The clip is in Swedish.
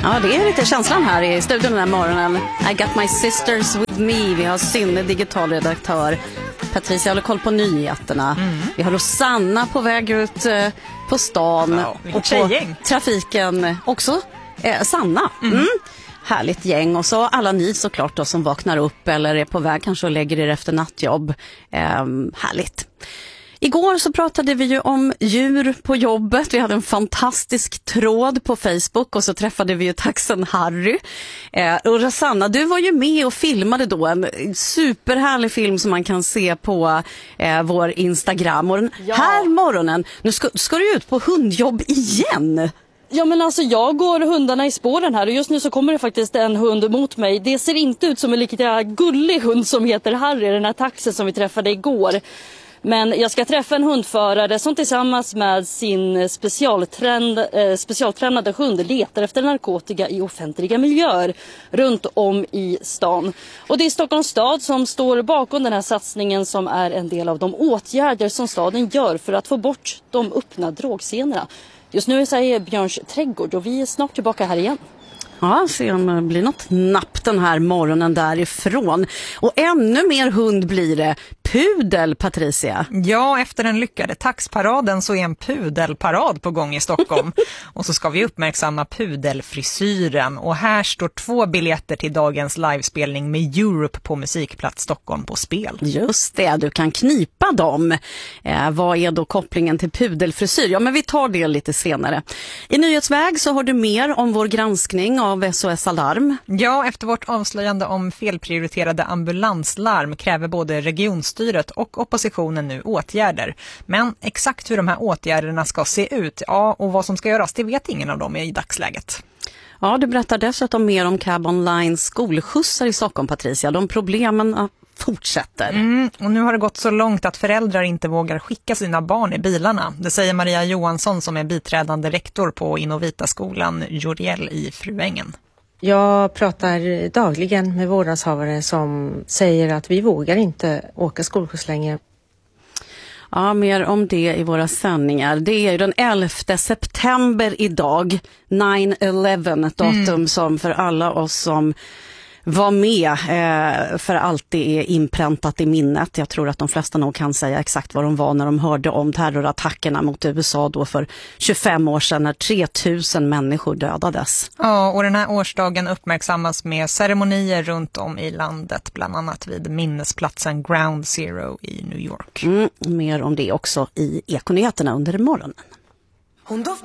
Ja, det är lite känslan här i studion den här morgonen. I got my sisters with me. Vi har Synne, digitalredaktör. Patricia håller koll på nyheterna. Vi har Rosanna på väg ut på stan. Wow, och på trafiken också. Sanna. Härligt gäng. Och så alla ni såklart då som vaknar upp eller är på väg kanske och lägger er efter nattjobb. Härligt. Igår så pratade vi ju om djur på jobbet. Vi hade en fantastisk tråd på Facebook och så träffade vi ju taxen Harry. Och Rosanna, du var ju med och filmade då en superhärlig film som man kan se på vår Instagram. Och den här morgonen, nu ska du ut på hundjobb igen. Ja, men alltså jag går hundarna i spåren här och just nu så kommer det faktiskt en hund mot mig. Det ser inte ut som en lika gullig hund som heter Harry, den här taxen som vi träffade igår. Men jag ska träffa en hundförare som tillsammans med sin specialtränade hund letar efter narkotika i offentliga miljöer runt om i stan. Och det är Stockholms stad som står bakom den här satsningen som är en del av de åtgärder som staden gör för att få bort de öppna drogscenerna. Just nu är jag i Björns trädgård och vi är snart tillbaka här igen. Ja, se om det blir något napp den här morgonen därifrån. Och ännu mer hund blir det. Pudel, Patricia. Ja, efter den lyckade taxparaden så är en pudelparad på gång i Stockholm. Och så ska vi uppmärksamma pudelfrisyren. Och här står 2 biljetter till dagens livespelning med Europe på Musikplats Stockholm på spel. Just det, du kan knipa dem. Vad är då kopplingen till pudelfrisyr? Ja, men vi tar det lite senare. I nyhetsväg så har du mer om vår granskning av SOS Alarm. Ja, efter vårt avslöjande om felprioriterade ambulanslarm kräver både regionstyret och oppositionen nu åtgärder. Men exakt hur de här åtgärderna ska se ut, ja, och vad som ska göras, det vet ingen av dem i dagsläget. Ja, du berättar dessutom mer om Cab Online skolskjutsar i Stockholm, Patricia. De problemen fortsätter. Och nu har det gått så långt att föräldrar inte vågar skicka sina barn i bilarna. Det säger Maria Johansson som är biträdande rektor på Innovita-skolan Joriel i Fruängen. Jag pratar dagligen med vårdnadshavare som säger att vi vågar inte åka skolskjuts längre. Ja, mer om det i våra sändningar. Det är ju den 11 september idag, 9/11, ett datum som för alla oss som var med för alltid är inpräntat i minnet. Jag tror att de flesta nog kan säga exakt vad de var när de hörde om terrorattackerna mot USA då för 25 år sedan när 3000 människor dödades. Ja, och den här årsdagen uppmärksammas med ceremonier runt om i landet, bland annat vid minnesplatsen Ground Zero i New York. Mer om det också i Ekonyheterna under morgonen. Hon doftar